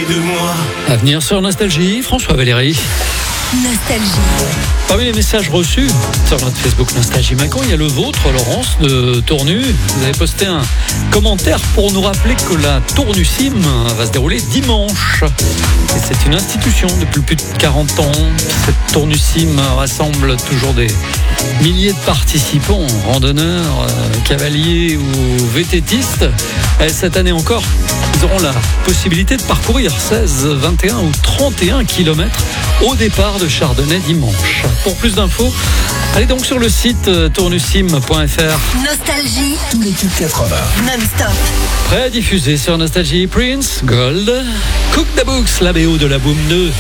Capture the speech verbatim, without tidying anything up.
de moi. À venir sur Nostalgie, François Valéry. Nostalgie. Parmi les messages reçus sur notre Facebook Nostalgie Macon, il y a le vôtre, Laurence de Tournu. Vous avez posté un commentaire pour nous rappeler que la Tournusim va se dérouler dimanche. Et c'est une institution depuis plus de quarante ans. Cette Tournusim rassemble toujours des milliers de participants, randonneurs, cavaliers ou vététistes. Et cette année encore, ils auront la possibilité de parcourir seize, vingt et un ou trente et un kilomètres au départ de Chardonnay dimanche. Pour plus d'infos, allez donc sur le site tournusim point f r. Nostalgie. Tous les tubes quatre-vingts. Non-stop. Prêt à diffuser sur Nostalgie, Prince, Gold, Cook the Books, la B O de la Boom deux.